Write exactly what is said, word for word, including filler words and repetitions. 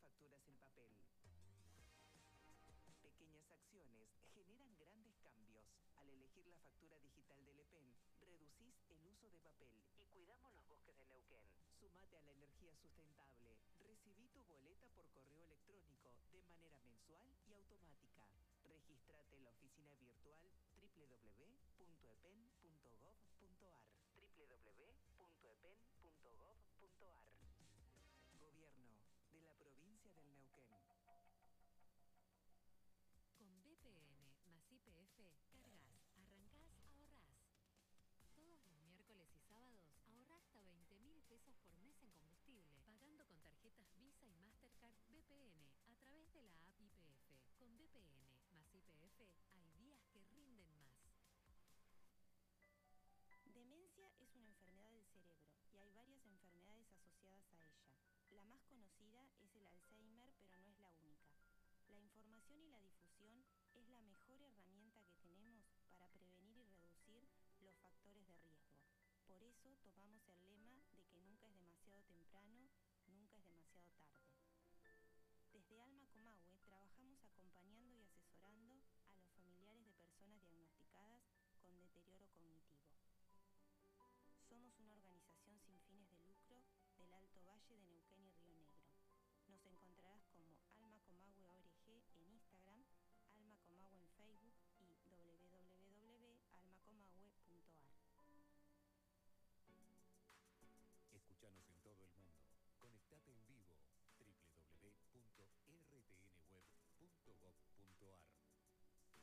facturas en papel. Pequeñas acciones generan grandes cambios. Al elegir la factura digital de Lepén, reducís el uso de papel y cuidamos los bosques de Neuquén. Sumate a la energía sustentable. Recibí tu boleta por correo electrónico de manera mensual y automática. Regístrate en la oficina virtual w w w punto epen punto gov punto ar. w w w punto epen punto gov punto ar. Gobierno de la provincia del Neuquén. Con B P N más Y P F, cargas, arrancás, ahorrás. Todos los miércoles y sábados ahorrá hasta veinte mil pesos por mes en combustible, pagando con tarjetas Visa y Mastercard B P N a través de la app Y P F. Con B P N más Y P F hay días que rinden más. Demencia es una enfermedad del cerebro y hay varias enfermedades asociadas a ella. La más conocida es el Alzheimer, pero no es la única. La información y la difusión es la mejor herramienta que tenemos para prevenir y reducir los factores de riesgo. Por eso tomamos el lema de que nunca es demasiado temprano